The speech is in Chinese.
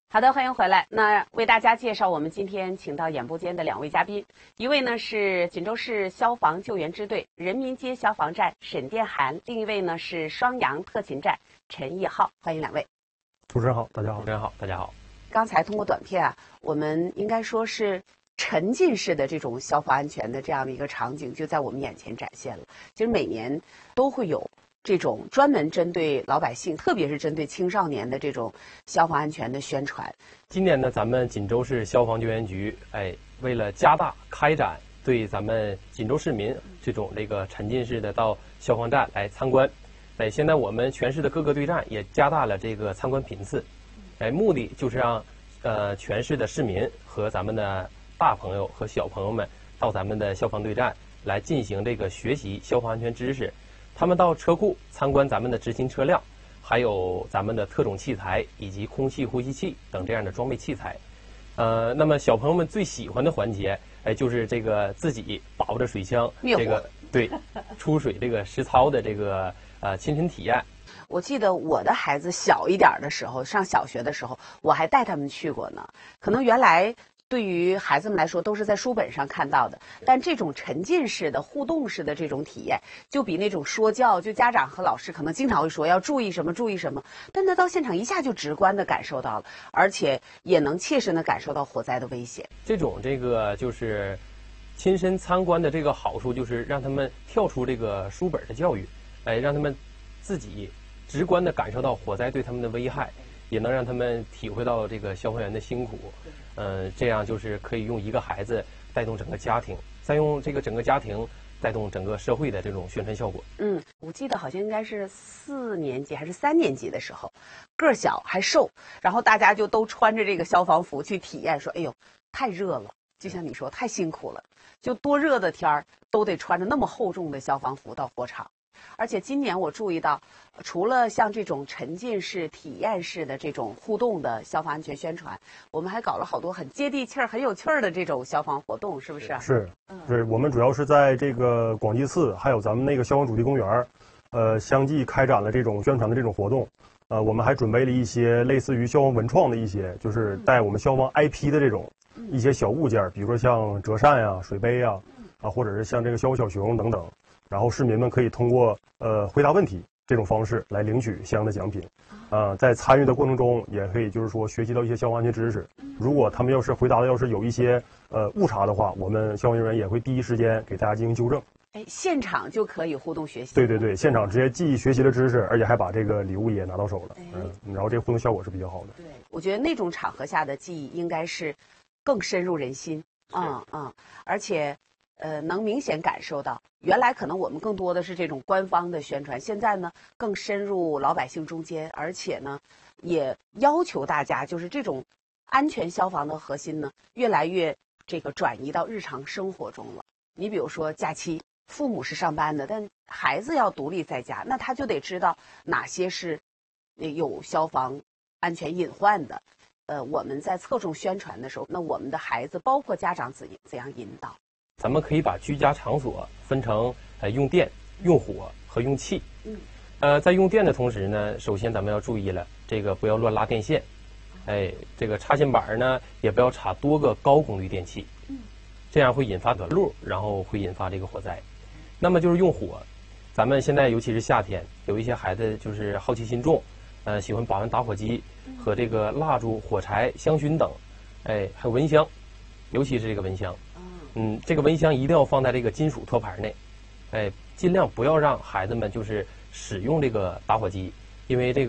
好的，欢迎回来。那为大家介绍我们今天请到演播间的2位嘉宾，一位呢是锦州市消防救援支队人民街消防站沈殿涵，另一位呢是双阳特勤站陈义浩。欢迎2位。 主持人好，大家好。 主持人好，大家好。 刚才通过短片啊，我们应该说是沉浸式的这种消防安全的这样的一个场景就在我们眼前展现了。其实每年都会有这种专门针对老百姓，特别是针对青少年的这种消防安全的宣传。 今年呢，咱们锦州市消防救援局，为了加大开展对咱们锦州市民这种沉浸式的到消防站来参观，现在我们全市的各个队站也加大了这个参观频次，目的就是让全市的市民和咱们的大朋友和小朋友们到咱们的消防队站来进行这个学习消防安全知识。他们到车库参观咱们的执勤车辆，还有咱们的特种器材以及空气呼吸器等这样的装备器材。那么小朋友们最喜欢的环节，就是这个自己把握着水枪，对出水实操的亲身体验。 我记得我的孩子小一点的时候，上小学的时候，我还带他们去过呢。可能原来对于孩子们来说都是在书本上看到的，但这种沉浸式的互动式的这种体验，就比那种说教，就家长和老师可能经常会说要注意什么注意什么，但他到现场一下就直观的感受到了，而且也能切身的感受到火灾的危险。 这种就是亲身参观的这个好处，就是让他们跳出这个书本的教育，让他们自己直观的感受到火灾对他们的危害，也能让他们体会到这个消防员的辛苦。这样就是可以用一个孩子带动整个家庭，再用这个整个家庭带动整个社会的这种宣传效果。 我记得好像应该是4年级还是3年级的时候，个儿小还瘦，然后大家就都穿着这个消防服去体验，说哎呦太热了，就像你说太辛苦了，就多热的天儿都得穿着那么厚重的消防服到火场。而且今年我注意到，除了像这种沉浸式、体验式的这种互动的消防安全宣传，我们还搞了好多很接地气儿、很有趣儿的这种消防活动，是不是？ 是，我们主要是在这个广济寺还有咱们那个消防主题公园，相继开展了这种宣传的这种活动。我们还准备了一些类似于消防文创的一些，就是带我们消防 IP 的这种一些小物件，比如说像折扇呀、水杯呀，或者是像这个消防小熊等等。然后市民们可以通过回答问题这种方式来领取相应的奖品，在参与的过程中也可以就是说学习到一些消防安全知识。如果他们要是回答的有一些误差的话，我们消防人员也会第一时间给大家进行纠正。 现场就可以互动学习。 对，现场直接既学习了知识，而且还把这个礼物也拿到手了。然后这个互动效果是比较好的。 对，我觉得那种场合下的记忆应该是更深入人心。而且能明显感受到，原来可能我们更多的是这种官方的宣传，现在呢更深入老百姓中间，而且呢也要求大家就是这种安全消防的核心呢越来越转移到日常生活中了。你比如说假期，父母是上班的，但孩子要独立在家，那他就得知道哪些是有消防安全隐患的。我们在侧重宣传的时候，那我们的孩子包括家长怎样引导？ 咱们可以把居家场所分成用电、用火和用气。在用电的同时呢，首先咱们要注意了，这个不要乱拉电线，这个插线板呢也不要插多个高功率电器，这样会引发短路，然后会引发这个火灾。那么就是用火，咱们现在尤其是夏天，有一些孩子就是好奇心重，喜欢把玩打火机和这个蜡烛、火柴、香薰等，还有蚊香，尤其是这个蚊香。这个蚊香一定要放在这个金属托盘内，尽量不要让孩子们就是使用这个打火机，因为这个